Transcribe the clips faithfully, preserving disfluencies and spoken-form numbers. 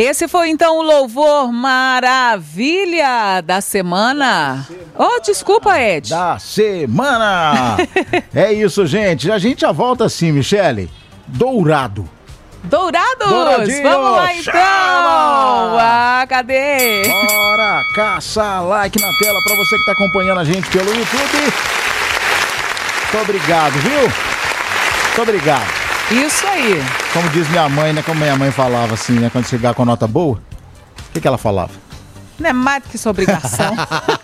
Esse foi então o louvor Maravilha da semana. Oh, desculpa, Ed. Da semana. É isso, gente. A gente já volta assim, Michele. Dourado. Dourados! Douradinho, vamos lá então! chama! Ah, cadê? Bora, caça like na tela pra você que tá acompanhando a gente pelo YouTube. Muito obrigado, viu? Muito obrigado. Isso aí. Como diz minha mãe, né? Como minha mãe falava assim, né? Quando chegar com a nota boa, o que que ela falava? Não é mais do que sua obrigação.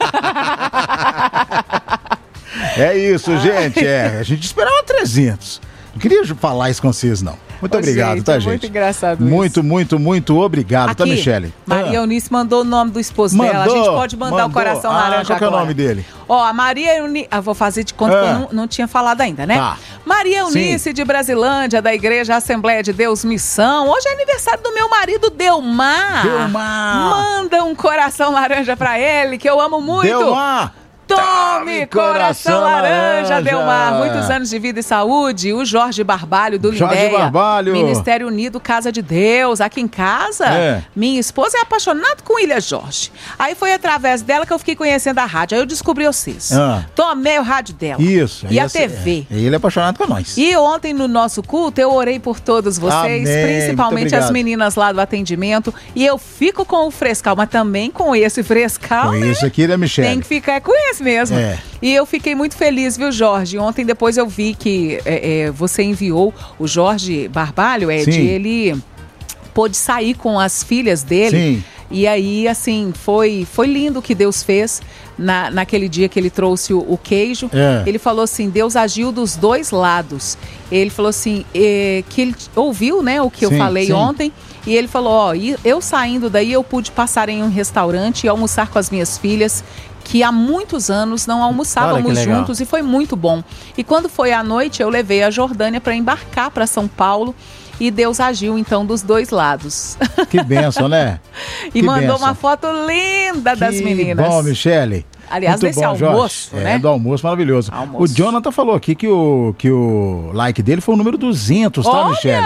É isso, gente. É, a gente esperava trezentos. Não queria falar isso com vocês, não. Muito Ô, obrigado, gente, tá, é gente? muito engraçado Muito, isso. muito, muito obrigado, Aqui, tá, Michele? Maria Ah. Eunice mandou o nome do esposo Mandou, dela. A gente pode mandar mandou. o coração Ah, laranja qual que é o agora. nome dele? Ó, a Maria Eunice... Ah, vou fazer de conta Ah. que eu não, não tinha falado ainda, né? Tá. Maria Eunice de Brasilândia, da Igreja Assembleia de Deus Missão. Hoje é aniversário do meu marido, Delmar. Delmar. Manda um coração laranja pra ele, que eu amo muito. Delmar. Tome coração laranja, laranja. Delmar. Muitos anos de vida e saúde. O Jorge Barbalho, do Jorge Lindeia. Barbalho. Ministério Unido, Casa de Deus. Aqui em casa, É. minha esposa é apaixonada com Ilha Jorge. Aí foi através dela que eu fiquei conhecendo a rádio. Aí eu descobri vocês. Ah. Tomei o rádio dela. Isso. E a esse- T V. é, Ele é apaixonado com nós. E ontem no nosso culto eu orei por todos vocês, Amém. principalmente Muito as obrigado. meninas lá do atendimento. E eu fico com o frescal, mas também com esse frescal, Com né? isso aqui, né, Michele? Tem que ficar com esse mesmo. É. E eu fiquei muito feliz, viu, Jorge? Ontem depois eu vi que é, é, você enviou o Jorge Barbalho, Ed, Sim. ele pôde sair com as filhas dele. Sim. E aí, assim, foi, foi lindo o que Deus fez na, naquele dia que ele trouxe o, o queijo. É. Ele falou assim, Deus agiu dos dois lados. Ele falou assim, eh, que ele ouviu, né, o que eu Sim, falei sim. ontem. E ele falou, ó, e eu saindo daí, eu pude passar em um restaurante e almoçar com as minhas filhas, que há muitos anos não Olha almoçávamos que legal. juntos, e foi muito bom. E quando foi à noite, eu levei a Jordânia para embarcar para São Paulo. E Deus agiu, então, dos dois lados. Que bênção, né? E Que mandou bênção. uma foto linda das Que meninas. bom, Michele. Aliás, Muito desse bom, Jorge. almoço, É, né? do almoço maravilhoso. Almoço. O Jonathan falou aqui que o, que o like dele foi o número duzentos, tá, Olha! Michele?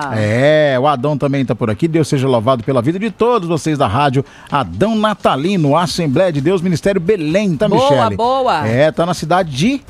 É, o Adão também tá por aqui. Deus seja louvado pela vida de todos vocês da rádio. Adão Natalino, Assembleia de Deus, Ministério Belém, tá, Boa, Michele? boa. É, tá na cidade de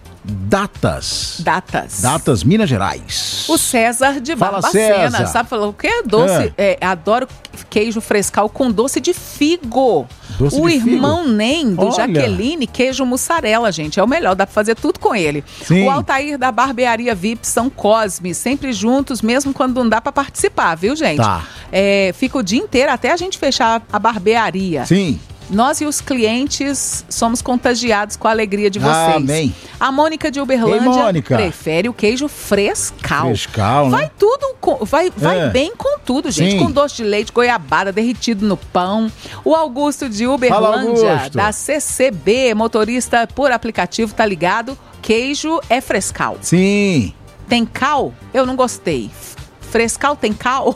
Datas. Datas. Datas, Minas Gerais. O César de Fala, Barbacena, César. sabe? Falou o quê? Doce. É, adoro queijo frescal com doce de figo. Doce o de irmão figo? Nem, do Olha. Jaqueline, queijo mussarela, gente. É o melhor, dá pra fazer tudo com ele. Sim. O Altair da Barbearia V I P São Cosme, sempre juntos, mesmo quando não dá pra participar, viu, gente? Tá. É, fica o dia inteiro até a gente fechar a barbearia. Sim. Nós e os clientes somos contagiados com a alegria de vocês. Amém. A Mônica de Uberlândia Ei, Mônica. prefere o queijo frescal. Frescal, né? Vai tudo, com- vai, vai É. bem com tudo, gente. Sim. Com doce de leite, goiabada, derretido no pão. O Augusto de Fala, Uberlândia, Augusto. da C C B, motorista por aplicativo, tá ligado? Queijo é frescal. Sim. Tem cal? Eu não gostei. Frescal tem cal?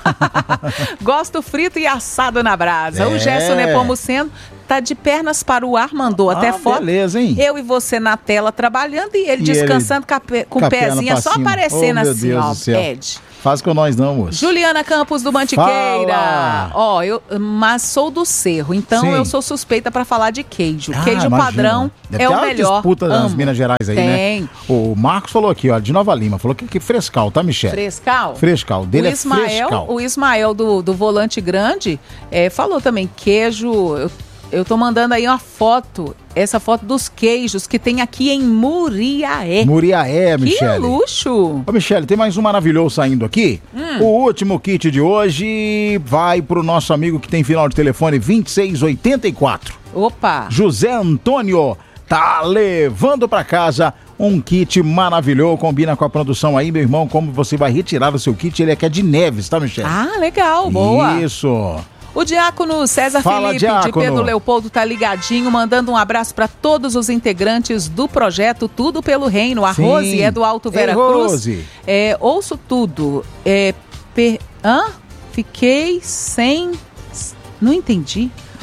Gosto frito e assado na brasa. O É. Gerson Nepomuceno tá de pernas para o ar, mandou até Ah, foto. beleza, hein? Eu e você na tela trabalhando e ele E descansando com, a pe- com com o a perna pezinho pra só cima. aparecendo Oh, meu assim, Deus ó, do céu. Ed. Faz com nós não, moço. Juliana Campos do Mantiqueira. Fala. Ó, eu mas sou do Cerro, então Sim. eu sou suspeita para falar de queijo. Ah, queijo imagina. padrão Deve é ter o uma melhor. disputa nas Amo. Minas Gerais aí, Tem. né? O Marcos falou aqui, ó, de Nova Lima, falou que, que frescal, tá, Michele? Frescal? Frescal, dele o é Ismael, frescal. O Ismael do, do Volante Grande é, falou também, queijo, eu, eu tô mandando aí uma foto, essa foto dos queijos que tem aqui em Muriaé. Muriaé, Que Michele. luxo! Ô, Michele, tem mais um maravilhoso saindo aqui. Hum. O último kit de hoje vai pro nosso amigo que tem final de telefone vinte e seis oitenta e quatro. Opa! José Antônio tá levando pra casa um kit maravilhoso. Combina com a produção aí, meu irmão, como você vai retirar o seu kit. Ele é que é de Neves, tá, Michele? Ah, legal, boa! Isso. O diácono César Fala, Felipe de diácono. Pedro Leopoldo tá ligadinho, mandando um abraço para todos os integrantes do projeto Tudo pelo Reino. A Sim. Rose é do Alto Ei, Vera Cruz. Rose. É, ouço tudo. É, per... Hã? Fiquei sem... Não entendi.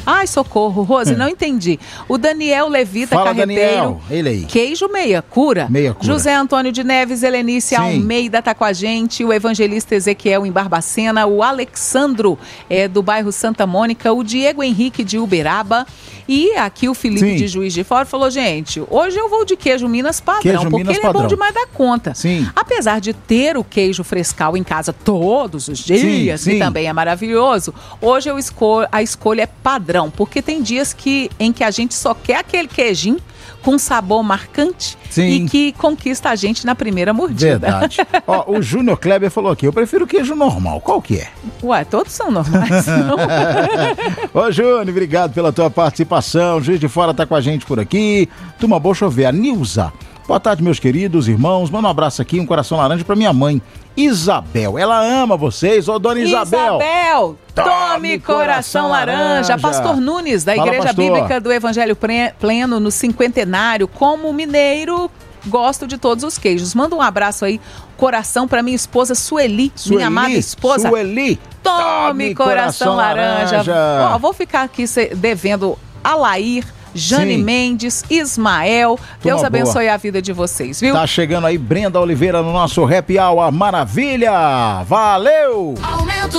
Ai, socorro, Rose, não entendi. O Daniel Levita Fala, Carreteiro. Daniel, ele aí. Queijo meia cura. Meia cura. José Antônio de Neves, Helenice Sim. Almeida tá com a gente. O evangelista Ezequiel em Barbacena. O Alexandro é, do bairro Santa Mônica. O Diego Henrique de Uberaba. E aqui o Felipe Sim. de Juiz de Fora falou, gente, hoje eu vou de queijo Minas padrão, Queijo porque Minas ele é bom padrão. demais da conta. Sim. Apesar de ter o queijo frescal em casa todos os dias, Sim, que sim. também é maravilhoso, hoje eu escolho, a escolha é padrão, porque tem dias que, em que a gente só quer aquele queijinho com sabor marcante Sim. e que conquista a gente na primeira mordida. Verdade. Ó, o Júnior Kleber falou aqui, eu prefiro queijo normal. Qual que é? Ué, todos são normais, não? Ô, Júnior, obrigado pela tua participação. Juiz de Fora tá com a gente por aqui. Turma boa, deixa eu ver. A Nilza. Boa tarde, meus queridos irmãos. Manda um abraço aqui, um coração laranja pra minha mãe, Isabel. Ela ama vocês, ô dona Isabel. Isabel, tome coração laranja. Pastor Nunes, da Fala, Igreja pastor. Bíblica do Evangelho Pre- Pleno, no cinquentenário. Como mineiro, gosto de todos os queijos. Manda um abraço aí, coração, pra minha esposa Sueli, Sueli, minha amada esposa. Sueli. Tome coração, laranja. Ó, vou ficar aqui cê- devendo a Lair, Jane Sim. Mendes, Ismael. Deus boa. abençoe a vida de vocês, viu? Tá chegando aí Brenda Oliveira no nosso Happy Hour. Maravilha! Valeu! Aumenta o